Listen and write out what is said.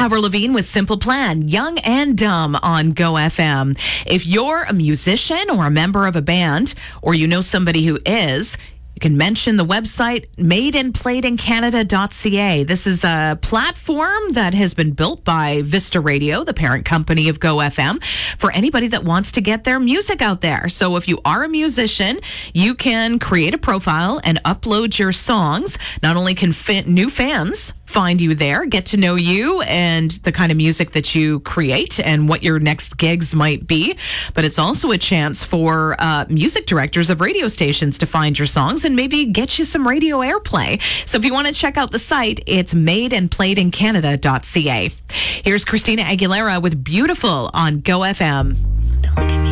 Avril Lavigne with Simple Plan, Young and Dumb on Go FM. If you're a musician or a member of a band, or you know somebody who is, you can mention the website madeandplayedincanada.ca. This is a platform that has been built by Vista Radio, the parent company of Go FM, for anybody that wants to get their music out there. So if you are a musician, you can create a profile and upload your songs. Not only can new fans find you there, get to know you and the kind of music that you create and what your next gigs might be, but it's also a chance for music directors of radio stations to find your songs and maybe get you some radio airplay. So if you want to check out the site, it's madeandplayedincanada.ca. Here's Christina Aguilera with Beautiful on Go FM.